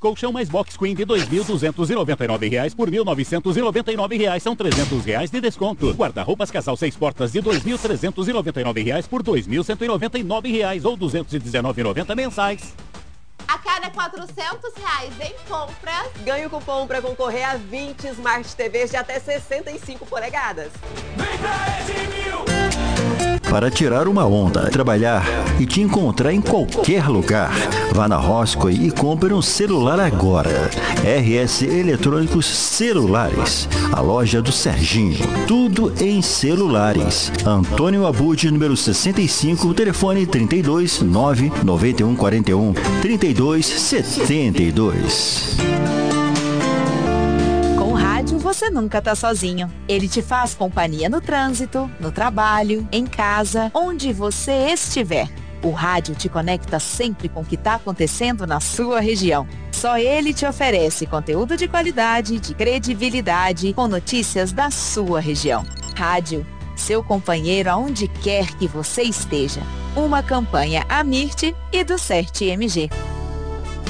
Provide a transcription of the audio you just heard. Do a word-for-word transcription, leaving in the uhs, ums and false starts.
Colchão mais box queen de dois mil duzentos e noventa e nove reais por mil novecentos e noventa e nove reais. São trezentos reais de desconto. Guarda-roupas casal seis portas de dois mil trezentos e noventa e nove reais por dois mil cento e noventa e nove reais ou duzentos e dezenove reais e noventa centavos mensais. A cada quatrocentos reais em compras, ganhe o cupom para concorrer a vinte Smart T Vs de até sessenta e cinco polegadas. Vem pra Edmil! Para tirar uma onda, trabalhar e te encontrar em qualquer lugar. Vá na Roscoe e compre um celular agora. R S Eletrônicos Celulares, a loja do Serginho. Tudo em celulares. Antônio Abud, número sessenta e cinco, telefone trinta e dois, nove nove um quatro um, trinta e dois setenta e dois. Você nunca tá sozinho. Ele te faz companhia no trânsito, no trabalho, em casa, onde você estiver. O rádio te conecta sempre com o que está acontecendo na sua região. Só ele te oferece conteúdo de qualidade, de credibilidade, com notícias da sua região. Rádio, seu companheiro aonde quer que você esteja. Uma campanha Amirte e do CERT M G.